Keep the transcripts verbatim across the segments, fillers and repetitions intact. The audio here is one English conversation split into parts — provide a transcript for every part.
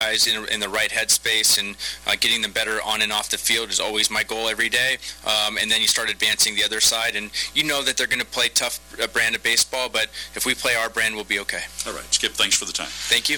guys in, in the right headspace and uh, getting them better on and off the field is always my goal every day. Um, and then you start advancing the other side, and you know that they're going to play tough uh, brand of baseball, but if we play our brand, we'll be okay. All right, Skip, thanks for the time. Thank you.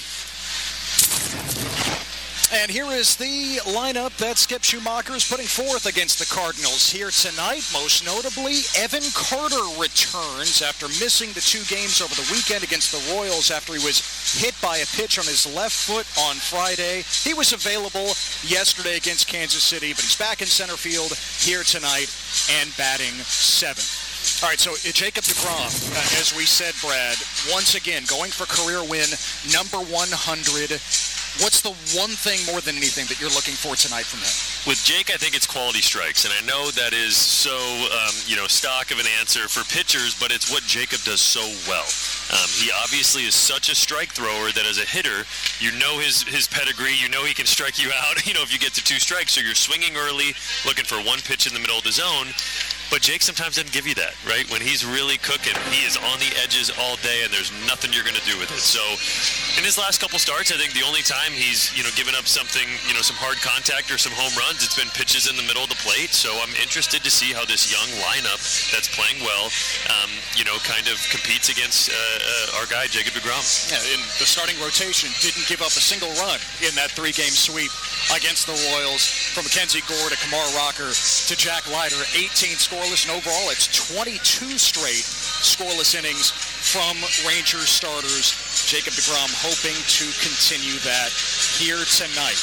And here is the lineup that Skip Schumacher is putting forth against the Cardinals here tonight. Most notably, Evan Carter returns after missing the two games over the weekend against the Royals after he was hit by a pitch on his left foot on Friday. He was available yesterday against Kansas City, but he's back in center field here tonight and batting seventh. All right, so Jacob deGrom, uh, as we said, Brad, once again going for career win, number one hundred. What's the one thing more than anything that you're looking for tonight from him? With Jake, I think it's quality strikes, and I know that is so, um, you know, stock of an answer for pitchers, but it's what Jacob does so well. Um, he obviously is such a strike thrower that as a hitter, you know his his pedigree, you know he can strike you out, you know, if you get to two strikes, so you're swinging early, looking for one pitch in the middle of the zone. But Jake sometimes doesn't give you that, right? When he's really cooking, he is on the edges all day, and there's nothing you're going to do with it. So in his last couple starts, I think the only time he's, you know, given up something, you know, some hard contact or some home runs, it's been pitches in the middle of the plate. So I'm interested to see how this young lineup that's playing well, um, you know, kind of competes against uh, uh, our guy, Jacob deGrom. Yeah, in the starting rotation didn't give up a single run in that three-game sweep against the Royals. From Mackenzie Gore to Kumar Rocker to Jack Leiter, eighteen scoreless, and overall it's twenty-two straight scoreless innings from Rangers starters. Jacob deGrom hoping to continue that here tonight.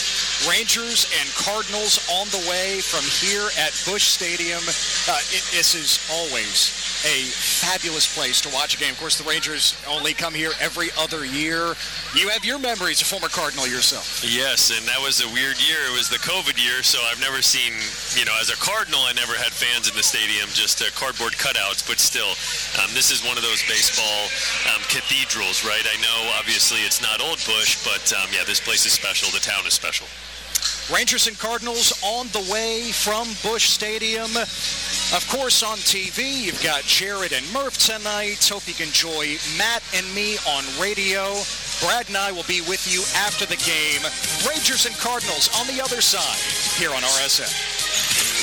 Rangers and Cardinals on the way from here at Busch Stadium. Uh, it, this is always a fabulous place to watch a game. Of course, the Rangers only come here every other year. You have your memories of former Cardinal yourself. Yes, and that was a weird year. It was the COVID year, so I've never seen, you know, as a Cardinal, I never had fans in the stadium, just uh, cardboard cutouts, but still, um, this is one of those baseball um, cathedrals, right? I know, obviously, it's not Old Busch, but, um, yeah, this place is special. The town is special. Rangers and Cardinals on the way from Busch Stadium. Of course, on T V, you've got Jared and Murph tonight. Hope you can enjoy Matt and me on radio. Brad and I will be with you after the game. Rangers and Cardinals on the other side here on R S N.